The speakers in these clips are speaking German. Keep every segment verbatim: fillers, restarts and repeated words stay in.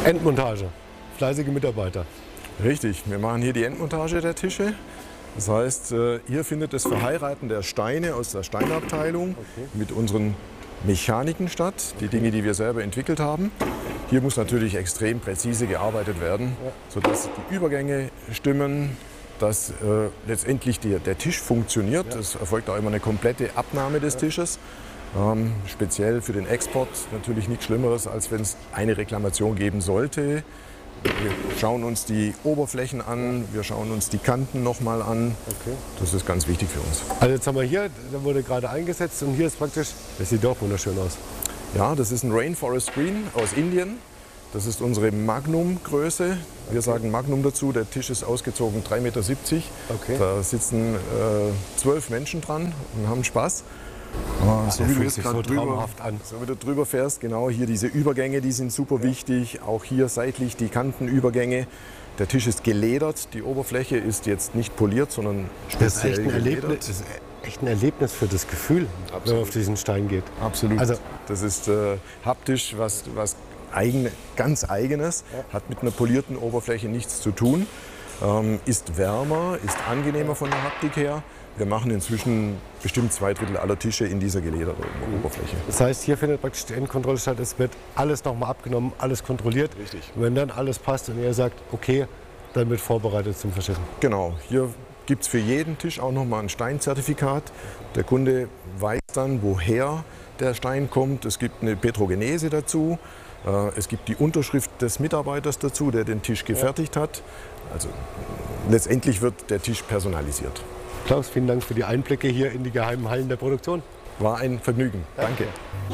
Endmontage, fleißige Mitarbeiter. Richtig, wir machen hier die Endmontage der Tische. Das heißt, hier findet das Verheiraten der Steine aus der Steinabteilung okay. mit unseren Mechaniken statt, die Dinge, die wir selber entwickelt haben. Hier muss natürlich extrem präzise gearbeitet werden, ja. sodass die Übergänge stimmen, dass äh, letztendlich die, der Tisch funktioniert. Ja. Es erfolgt auch immer eine komplette Abnahme des ja. Tisches. Ähm, speziell für den Export natürlich nichts Schlimmeres, als wenn es eine Reklamation geben sollte. Wir schauen uns die Oberflächen an, wir schauen uns die Kanten nochmal an. Okay. Das ist ganz wichtig für uns. Also jetzt haben wir hier, da wurde gerade eingesetzt und hier ist praktisch, das sieht doch wunderschön aus. Ja, das ist ein Rainforest Screen aus Indien. Das ist unsere Magnum-Größe. Wir okay. sagen Magnum dazu. Der Tisch ist ausgezogen drei Meter siebzig. Okay. Da sitzen äh, zwölf Menschen dran und haben Spaß. Oh, so wie du jetzt gerade so drüber, an. So wie du drüber fährst, genau hier diese Übergänge, die sind super ja. wichtig. Auch hier seitlich die Kantenübergänge. Der Tisch ist geledert, die Oberfläche ist jetzt nicht poliert, sondern speziell das ist echt ein geledert. Erlebnis, das ist echt ein Erlebnis für das Gefühl, Absolut. wenn man auf diesen Stein geht. Absolut. Also, das ist äh, haptisch was, was eigen, ganz Eigenes, ja. hat mit einer polierten Oberfläche nichts zu tun, ähm, ist wärmer, ist angenehmer von der Haptik her. Wir machen inzwischen bestimmt zwei Drittel aller Tische in dieser gelederten Oberfläche. Das heißt, hier findet praktisch die Endkontrolle statt. Es wird alles nochmal abgenommen, alles kontrolliert. Richtig. Und wenn dann alles passt und er sagt, okay, dann wird vorbereitet zum Verschiffen. Genau. Hier gibt es für jeden Tisch auch nochmal ein Steinzertifikat. Der Kunde weiß dann, woher der Stein kommt. Es gibt eine Petrogenese dazu. Es gibt die Unterschrift des Mitarbeiters dazu, der den Tisch gefertigt hat. Also letztendlich wird der Tisch personalisiert. Klaus, vielen Dank für die Einblicke hier in die geheimen Hallen der Produktion. War ein Vergnügen. Danke.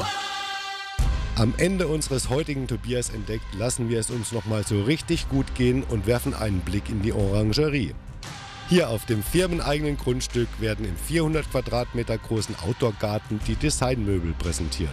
Am Ende unseres heutigen Tobias entdeckt lassen wir es uns noch mal so richtig gut gehen und werfen einen Blick in die Orangerie. Hier auf dem firmeneigenen Grundstück werden im vierhundert Quadratmeter großen Outdoor-Garten die Designmöbel präsentiert.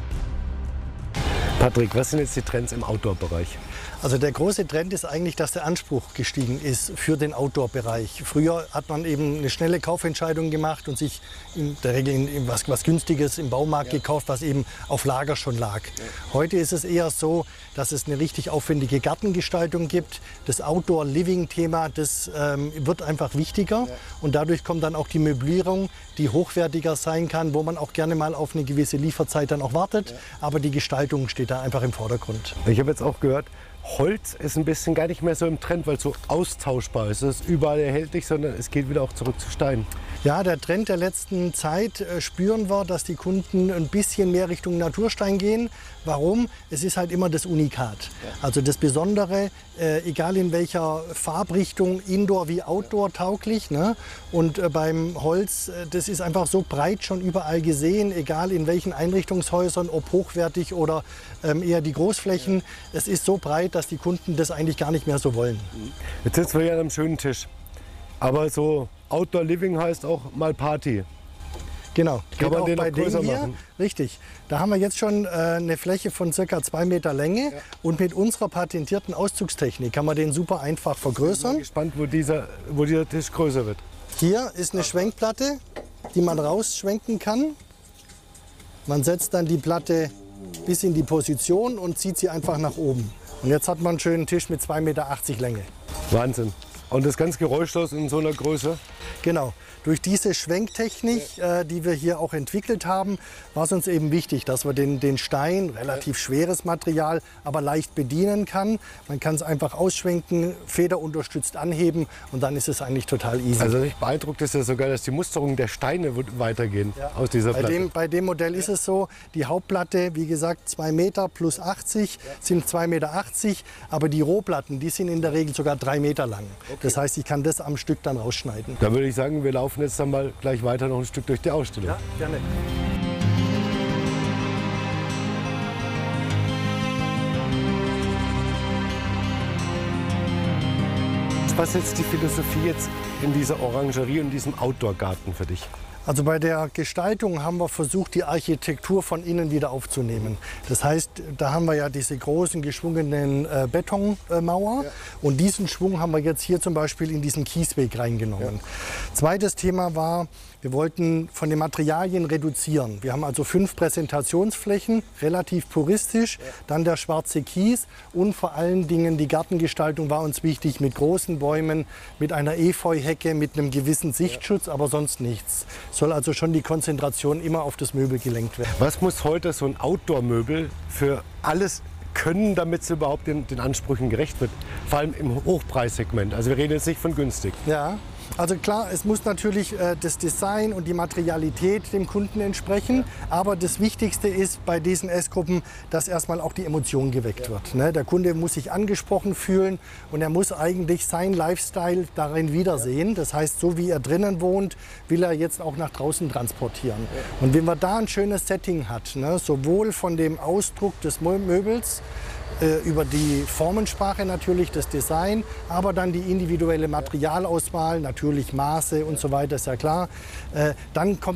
Patrick, was sind jetzt die Trends im Outdoor-Bereich? Also der große Trend ist eigentlich, dass der Anspruch gestiegen ist für den Outdoor-Bereich. Früher hat man eben eine schnelle Kaufentscheidung gemacht und sich in der Regel in was, was Günstiges im Baumarkt ja. gekauft, was eben auf Lager schon lag. Ja. Heute ist es eher so, dass es eine richtig aufwendige Gartengestaltung gibt. Das Outdoor-Living-Thema, das ähm, wird einfach wichtiger. Ja. Und dadurch kommt dann auch die Möblierung, die hochwertiger sein kann, wo man auch gerne mal auf eine gewisse Lieferzeit dann auch wartet. Ja. Aber die Gestaltung steht da einfach im Vordergrund. Ich habe jetzt auch gehört, Holz ist ein bisschen gar nicht mehr so im Trend, weil es so austauschbar ist. Es ist überall erhältlich, sondern es geht wieder auch zurück zu Stein. Ja, der Trend der letzten Zeit äh, spüren wir, dass die Kunden ein bisschen mehr Richtung Naturstein gehen. Warum? Es ist halt immer das Unikat. Ja. Also das Besondere, äh, egal in welcher Farbrichtung, Indoor wie Outdoor tauglich. Ne? Und äh, beim Holz, äh, das ist einfach so breit schon überall gesehen, egal in welchen Einrichtungshäusern, ob hochwertig oder ähm, eher die Großflächen. Ja. Es ist so breit, dass die Kunden das eigentlich gar nicht mehr so wollen. Jetzt sitzen wir hier an einem schönen Tisch. Aber so Outdoor Living heißt auch mal Party. Genau, kann man auch den bei noch größer dem hier, machen? Richtig. Da haben wir jetzt schon äh, eine Fläche von ca. zwei Meter Länge. Ja. Und mit unserer patentierten Auszugstechnik kann man den super einfach vergrößern. Ich bin gespannt, wo dieser, wo dieser Tisch größer wird. Hier ist eine Schwenkplatte, die man rausschwenken kann. Man setzt dann die Platte bis in die Position und zieht sie einfach nach oben. Und jetzt hat man einen schönen Tisch mit zwei Meter achtzig Länge. Wahnsinn. Und das ganz geräuschlos in so einer Größe? Genau. Durch diese Schwenktechnik, äh, die wir hier auch entwickelt haben, war es uns eben wichtig, dass man den, den Stein, relativ schweres Material, aber leicht bedienen kann. Man kann es einfach ausschwenken, federunterstützt anheben und dann ist es eigentlich total easy. Also mich beeindruckt ist ja sogar, dass die Musterungen der Steine weitergehen ja. aus dieser Platte. Bei dem, bei dem Modell ist es so, die Hauptplatte, wie gesagt, zwei Meter plus achtzig ja. sind zwei Meter achtzig, aber die Rohplatten, die sind in der Regel sogar drei Meter lang. Okay. Das heißt, ich kann das am Stück dann rausschneiden. Da würde ich sagen, wir laufen jetzt dann mal gleich weiter noch ein Stück durch die Ausstellung. Ja, gerne. Was ist jetzt die Philosophie jetzt in dieser Orangerie und diesem Outdoor-Garten für dich? Also bei der Gestaltung haben wir versucht, die Architektur von innen wieder aufzunehmen. Das heißt, da haben wir ja diese großen geschwungenen äh, Betonmauer, ja. Und diesen Schwung haben wir jetzt hier zum Beispiel in diesen Kiesweg reingenommen. Ja. Zweites Thema war, wir wollten von den Materialien reduzieren. Wir haben also fünf Präsentationsflächen, relativ puristisch, ja. Dann der schwarze Kies und vor allen Dingen die Gartengestaltung war uns wichtig mit großen Bäumen, mit einer Efeuhecke, mit einem gewissen Sichtschutz, ja. Aber sonst nichts. Soll also schon die Konzentration immer auf das Möbel gelenkt werden. Was muss heute so ein Outdoor-Möbel für alles können, damit es überhaupt den, den Ansprüchen gerecht wird? Vor allem im Hochpreissegment. Also wir reden jetzt nicht von günstig. Ja. Also klar, es muss natürlich äh, das Design und die Materialität dem Kunden entsprechen. Aber das Wichtigste ist bei diesen Essgruppen, dass erstmal auch die Emotion geweckt wird. Ne? Der Kunde muss sich angesprochen fühlen und er muss eigentlich seinen Lifestyle darin wiedersehen. Das heißt, so wie er drinnen wohnt, will er jetzt auch nach draußen transportieren. Und wenn man da ein schönes Setting hat, ne? Sowohl von dem Ausdruck des Möbels, über die Formensprache natürlich, das Design, aber dann die individuelle Materialauswahl, natürlich Maße und so weiter, ist ja klar. Dann kommt